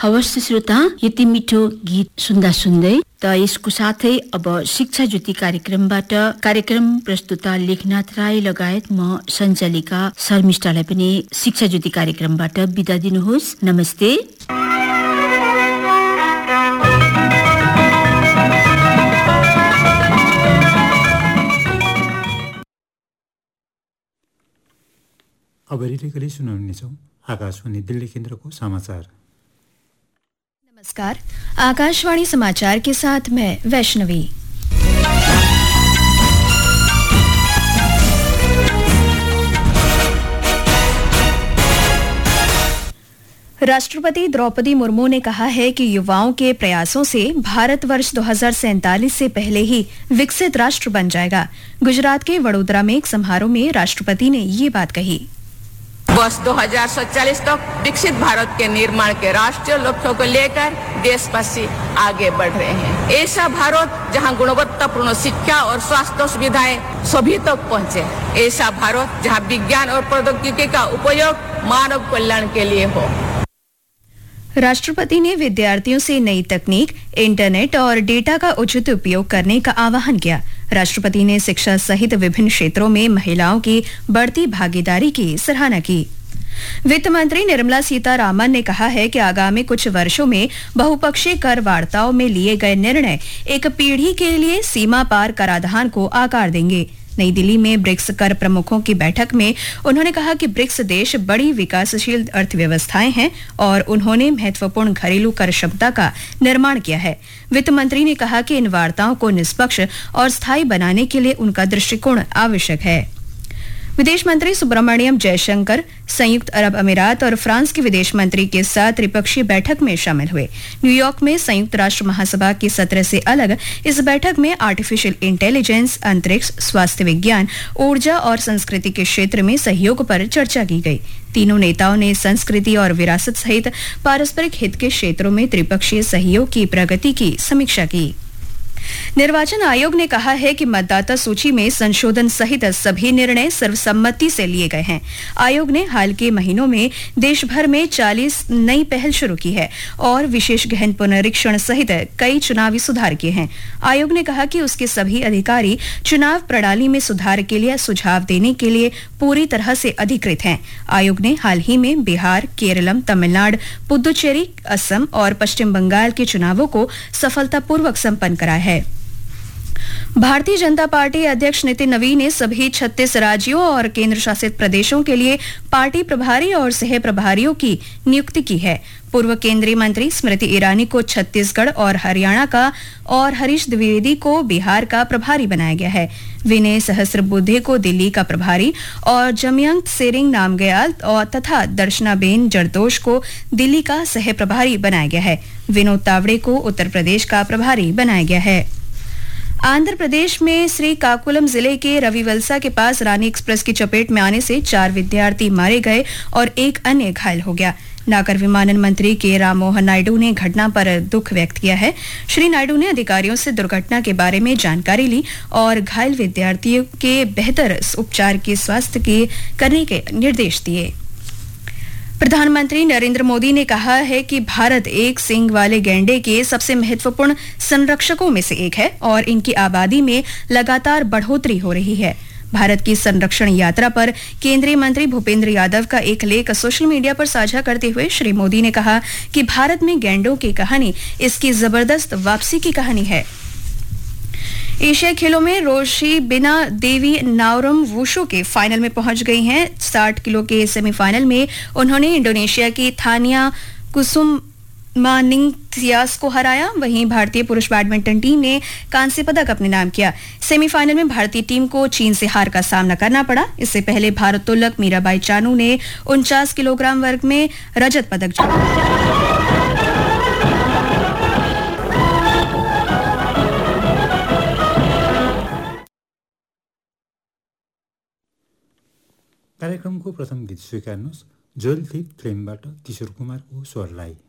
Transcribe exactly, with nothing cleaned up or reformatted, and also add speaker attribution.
Speaker 1: हवस् श्रोता, यति मिठो गीत सुन्दा सुन्दै त यसको साथै अब शिक्षा ज्योति कार्यक्रमबाट कार्यक्रम प्रस्तुता लेखनाथ राई लगायत म सञ्चालिका शर्मिष्ठालाई पनि शिक्षा ज्योति कार्यक्रमबाट बिदा दिनुहोस्। नमस्ते।
Speaker 2: अब रेडियोले सुनाउनेछौँ आकाशवाणी दिल्ली केन्द्रको समाचार।
Speaker 3: नमस्कार, आकाशवाणी समाचार के साथ मैं वैष्णवी। राष्ट्रपति द्रौपदी मुर्मू ने कहा है कि युवाओं के प्रयासों से भारत वर्ष दो हज़ार सैंतालीस से पहले ही विकसित राष्ट्र बन जाएगा। गुजरात के वडोदरा में एक समारोह में राष्ट्रपति ने ये बात कही।
Speaker 4: वर्ष दो हज़ार सैंतालीस तक विकसित भारत के निर्माण के राष्ट्रीय लक्ष्यों को लेकर देशवासी आगे बढ़ रहे हैं। ऐसा भारत जहां गुणवत्तापूर्ण शिक्षा और स्वास्थ्य सुविधाएं सभी तक पहुंचे। ऐसा भारत जहां विज्ञान और प्रौद्योगिकी का उपयोग मानव कल्याण के लिए हो।
Speaker 3: राष्ट्रपति ने विद्यार्थियों से नई तकनीक, इंटरनेट और डेटा का उचित उपयोग करने का आह्वान किया। राष्ट्रपति ने शिक्षा सहित विभिन्न क्षेत्रों में महिलाओं की बढ़ती भागीदारी की सराहना की। वित्त मंत्री निर्मला सीतारामन ने कहा है कि आगामी कुछ वर्षों में बहुपक्षीय कर वार्ताओं में लिए गए निर्णय एक पीढ़ी के लिए सीमा पार कराधान को आकार देंगे। नई दिल्ली में ब्रिक्स कर प्रमुखों की बैठक में उन्होंने कहा कि ब्रिक्स देश बड़ी विकासशील अर्थव्यवस्थाएं हैं और उन्होंने महत्वपूर्ण घरेलू कर क्षमता का निर्माण किया है। वित्त मंत्री ने कहा कि इन वार्ताओं को निष्पक्ष और स्थायी बनाने के लिए उनका दृष्टिकोण आवश्यक है। विदेश मंत्री सुब्रमण्यम जयशंकर संयुक्त अरब अमीरात और फ्रांस के विदेश मंत्री के साथ त्रिपक्षीय बैठक में शामिल हुए। न्यूयॉर्क में संयुक्त राष्ट्र महासभा के सत्र से अलग इस बैठक में आर्टिफिशियल इंटेलिजेंस, अंतरिक्ष, स्वास्थ्य विज्ञान, ऊर्जा और संस्कृति के क्षेत्र में सहयोग पर चर्चा की गई। तीनों नेताओं ने संस्कृति और विरासत सहित पारस्परिक हित के क्षेत्रों में त्रिपक्षीय सहयोग की प्रगति की समीक्षा की। निर्वाचन आयोग ने कहा है कि मतदाता सूची में संशोधन सहित सभी निर्णय सर्वसम्मति से लिए गए हैं। आयोग ने हाल के महीनों में देश भर में चालीस नई पहल शुरू की है और विशेष गहन पुनरीक्षण सहित कई चुनावी सुधार किए हैं। आयोग ने कहा कि उसके सभी अधिकारी चुनाव प्रणाली में सुधार के लिए सुझाव देने के लिए पूरी तरह से अधिकृत हैं। आयोग ने हाल ही में बिहार, केरलम, तमिलनाडु, पुदुचेरी, असम और पश्चिम बंगाल के चुनावों को सफलतापूर्वक संपन्न कराया है। भारतीय जनता पार्टी अध्यक्ष नितिन नवीन ने सभी छत्तीस राज्यों और केंद्र शासित प्रदेशों के लिए पार्टी प्रभारी और सह प्रभारियों की नियुक्ति की है। पूर्व केंद्रीय मंत्री स्मृति ईरानी को छत्तीसगढ़ और हरियाणा का और हरीश द्विवेदी को बिहार का प्रभारी बनाया गया है। विनय सहस्रबुद्धे को दिल्ली का प्रभारी और जमयंग सेरिंग नामग्याल और तथा दर्शनाबेन जरदोश को दिल्ली का सह प्रभारी बनाया गया है। विनोद तावड़े को उत्तर प्रदेश का प्रभारी बनाया गया है। आंध्र प्रदेश में श्रीकाकुलम जिले के रविवलसा के पास रानी एक्सप्रेस की चपेट में आने से चार विद्यार्थी मारे गए और एक अन्य घायल हो गया। नागर विमानन मंत्री के राममोहन नायडू ने घटना पर दुख व्यक्त किया है। श्री नायडू ने अधिकारियों से दुर्घटना के बारे में जानकारी ली और घायल विद्यार्थियों के बेहतर उपचार के स्वास्थ्य के करने के निर्देश दिए। प्रधानमंत्री नरेंद्र मोदी ने कहा है कि भारत एक सींग वाले गैंडे के सबसे महत्वपूर्ण संरक्षकों में से एक है और इनकी आबादी में लगातार बढ़ोतरी हो रही है। भारत की संरक्षण यात्रा पर केंद्रीय मंत्री भूपेंद्र यादव का एक लेख सोशल मीडिया पर साझा करते हुए श्री मोदी ने कहा कि भारत में गैंडों की कहानी इसकी जबरदस्त वापसी की कहानी है। एशियाई खेलों में रोशी बिना देवी नावरम वुशु के फाइनल में पहुंच गई हैं। साठ किलो के सेमीफाइनल में उन्होंने इंडोनेशिया की थानिया कुसुमानिंगथियास को हराया। वहीं भारतीय पुरुष बैडमिंटन टीम ने कांस्य पदक अपने नाम किया। सेमीफाइनल में भारतीय टीम को चीन से हार का सामना करना पड़ा। इससे पहले भारोत्तोलक मीराबाई चानू ने उनचास किलोग्राम वर्ग में रजत पदक जीता।
Speaker 2: कार्यक्रमको प्रथम गीत स्वीकार्नुहोस्। जोल थिप फिल्मबाट किशोर कुमारको स्वरलाई।